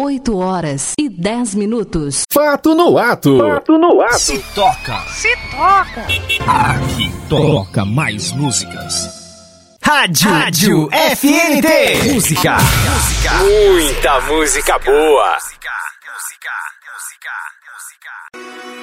8h10. Fato no ato. Fato no ato. Se toca. Se toca. Aqui toca mais músicas. Rádio FNT. Música. Muita música boa.